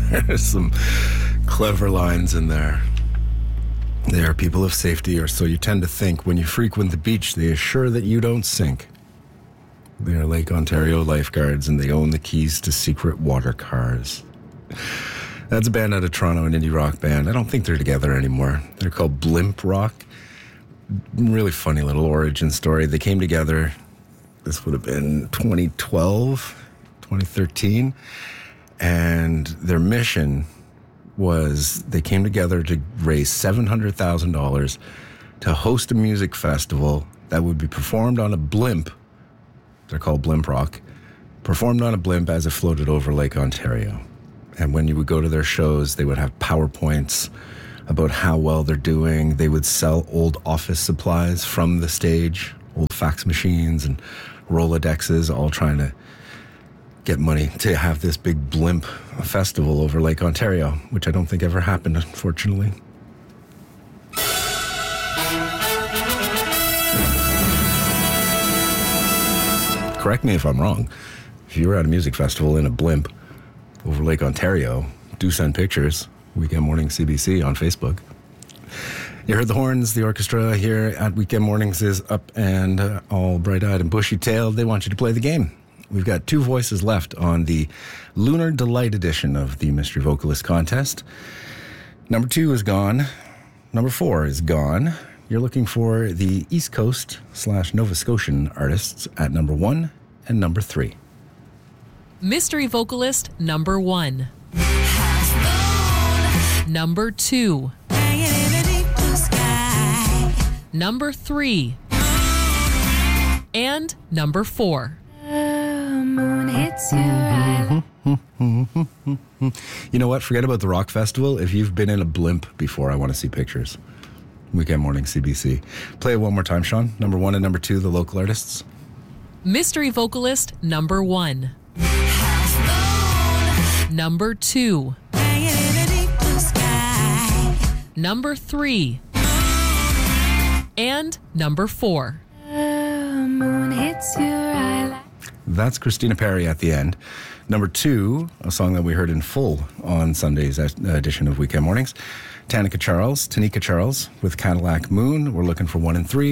There's some clever lines in there. They are people of safety, or so you tend to think. When you frequent the beach, they assure that you don't sink. They are Lake Ontario lifeguards, and they own the keys to secret water cars. That's a band out of Toronto, an indie rock band. I don't think they're together anymore. They're called Blimp Rock. Really funny little origin story. They came together, this would have been 2012, 2013, and their mission was they came together to raise $700,000 to host a music festival that would be performed on a blimp. They're called Blimp Rock. Performed on a blimp as it floated over Lake Ontario. And when you would go to their shows, they would have PowerPoints about how well they're doing. They would sell old office supplies from the stage, old fax machines and Rolodexes, all trying to get money to have this big blimp festival over Lake Ontario, which I don't think ever happened, unfortunately. Correct me if I'm wrong. If you were at a music festival in a blimp over Lake Ontario, do send pictures. Weekend Morning CBC on Facebook. You heard the horns. The orchestra here at Weekend Mornings is up and all bright-eyed and bushy-tailed. They want you to play the game. We've got 2 voices left on the Lunar Delight edition of the Mystery Vocalist Contest. Number 2 is gone. Number 4 is gone. You're looking for the East Coast / Nova Scotian artists at number 1 and number 3. Mystery Vocalist number 1. Number 2. Number 3. And number 4. You know what? Forget about the rock festival. If you've been in a blimp before, I want to see pictures. Weekend Morning CBC. Play it one more time, Sean. Number 1 and number 2, the local artists. Mystery Vocalist number 1. Number 2. Number 3. And number 4. That's Christina Perri at the end. Number 2, a song that we heard in full on Sunday's edition of Weekend Mornings. Tanika Charles with Cadillac Moon. We're looking for 1 and 3.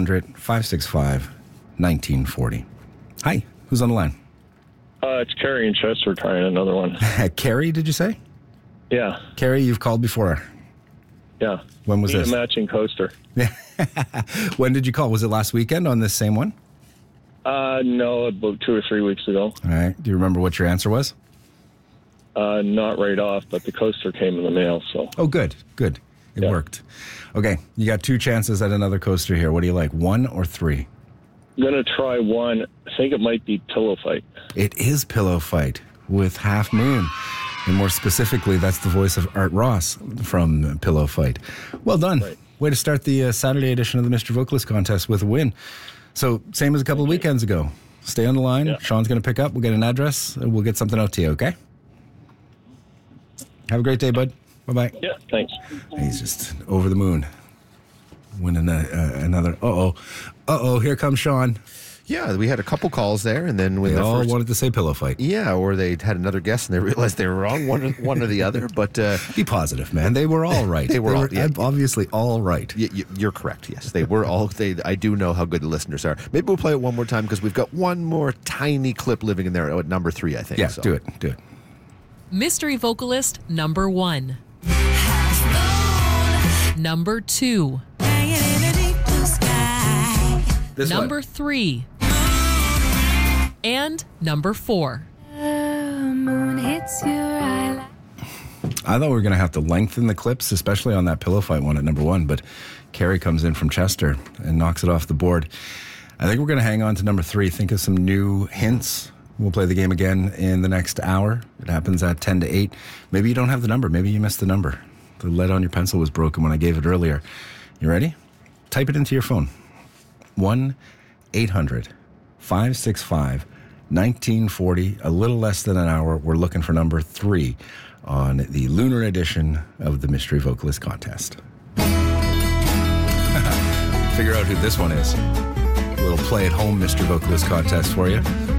1-800-565-1940. Hi, who's on the line? It's Carrie in Chester trying another one. Carrie, did you say? Yeah. Carrie, you've called before. Yeah. When was this? A matching coaster. When did you call? Was it last weekend on this same one? No, about 2 or 3 weeks ago. All right. Do you remember what your answer was? Not right off, but the coaster came in the mail, so. Oh, good. It worked. Okay, you got 2 chances at another coaster here. What do you like, 1 or 3? I'm going to try 1. I think it might be Pillow Fight. It is Pillow Fight with Half Moon. And more specifically, that's the voice of Art Ross from Pillow Fight. Well done. Right. Way to start the Saturday edition of the Mr. Vocalist Contest with a win. So, same as a couple of weekends ago. Stay on the line. Yeah. Sean's going to pick up. We'll get an address. And we'll get something out to you, okay? Have a great day, bud. Bye-bye. Yeah, thanks. He's just over the moon. Winning another... Uh-oh, here comes Sean. Yeah, we had a couple calls there, and then when they all wanted to say Pillow Fight. Yeah, or they had another guess and they realized they were wrong, one or the other. But be positive, man. They were all right. They were obviously all right. You're correct. Yes, they were all. I do know how good the listeners are. Maybe we'll play it one more time because we've got one more tiny clip living in there at number 3, I think. Yeah, so. Do it. Mystery Vocalist number 1. Number 2. Number 3. And number 4. I thought we were going to have to lengthen the clips, especially on that Pillow Fight one at number 1, but Carrie comes in from Chester and knocks it off the board. I think we're going to hang on to number 3, think of some new hints. We'll play the game again in the next hour. It happens at 10 to 8. Maybe you don't have the number. Maybe you missed the number. The lead on your pencil was broken when I gave it earlier. You ready? Type it into your phone. 1-800-565-1940. A little less than an hour. We're looking for number 3 on the lunar edition of the Mystery Vocalist Contest. Figure out who this one is. A little play-at-home Mystery Vocalist Contest for you.